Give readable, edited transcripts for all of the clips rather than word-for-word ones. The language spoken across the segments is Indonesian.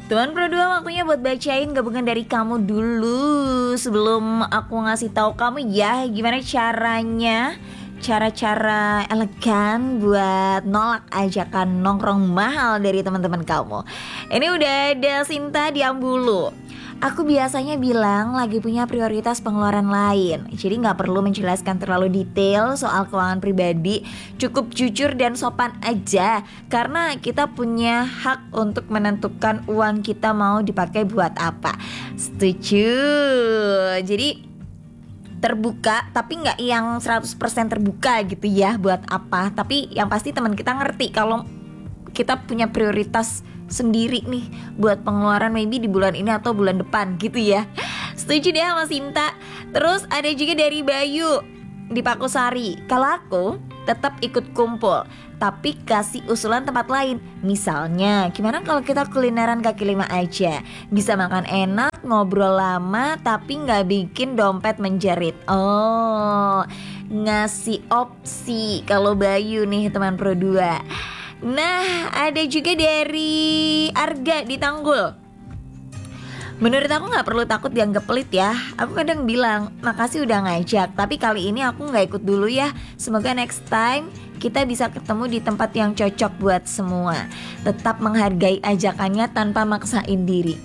Teman Pro 2, waktunya buat bacain gabungan dari kamu dulu. Sebelum aku ngasih tahu kamu ya gimana caranya, cara-cara elegan buat nolak ajakan nongkrong mahal dari teman-teman kamu. Ini udah ada Sinta di Ambulu. Aku biasanya bilang lagi punya prioritas pengeluaran lain, jadi gak perlu menjelaskan terlalu detail soal keuangan pribadi. Cukup jujur dan sopan aja, karena kita punya hak untuk menentukan uang kita mau dipakai buat apa. Setuju. Jadi terbuka, tapi gak yang 100% terbuka gitu ya buat apa. Tapi yang pasti teman kita ngerti kalau kita punya prioritas sendiri nih buat pengeluaran maybe di bulan ini atau bulan depan gitu ya. Setuju deh sama Sinta. Terus ada juga dari Bayu di Pakusari. Kalau aku tetap ikut kumpul, tapi kasih usulan tempat lain. Misalnya, gimana kalau kita kulineran kaki lima aja? Bisa makan enak, ngobrol lama, tapi gak bikin dompet menjerit. Oh, ngasih opsi kalau Bayu nih teman Pro 2. Nah, ada juga dari Arga di Tanggul. Menurut aku gak perlu takut dianggap pelit ya. Aku kadang bilang, makasih udah ngajak, tapi kali ini aku gak ikut dulu ya. Semoga next time kita bisa ketemu di tempat yang cocok buat semua. Tetap menghargai ajakannya tanpa maksain diri.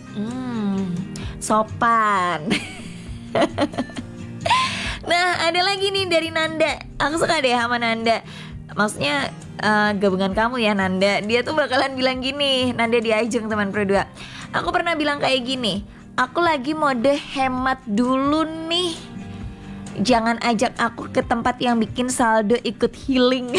Sopan. Nah, ada lagi nih dari Nanda. Aku suka deh sama Nanda. Maksudnya gabungan kamu ya Nanda. Dia tuh bakalan bilang gini, Nanda di Ajeng teman Pro 2. Aku pernah bilang kayak gini, aku lagi mode hemat dulu nih. Jangan ajak aku ke tempat yang bikin saldo ikut healing.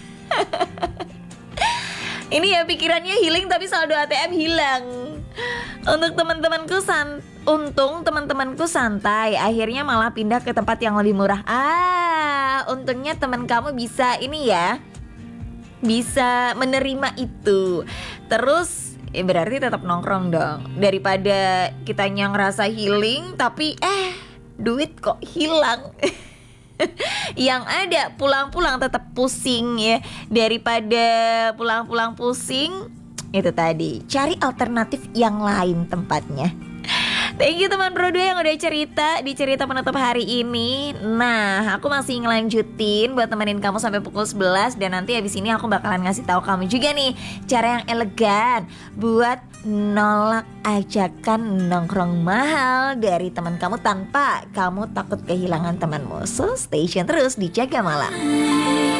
Ini ya pikirannya healing tapi saldo ATM hilang. Untuk untung teman-temanku santai, akhirnya malah pindah ke tempat yang lebih murah. Untungnya teman kamu bisa ini ya, bisa menerima itu. Terus berarti tetap nongkrong dong. Daripada kitanya ngerasa healing tapi duit kok hilang. Yang ada pulang-pulang tetap pusing ya. Daripada pulang-pulang pusing, itu tadi, cari alternatif yang lain tempatnya. Thank you teman Pro 2 yang udah cerita di cerita penutup hari ini. Nah, aku masih ngelanjutin buat temenin kamu sampai pukul 11. Dan nanti habis ini aku bakalan ngasih tahu kamu juga nih cara yang elegan buat nolak ajakan nongkrong mahal dari teman kamu tanpa kamu takut kehilangan temanmu. So stay tune terus di Jaga Malam.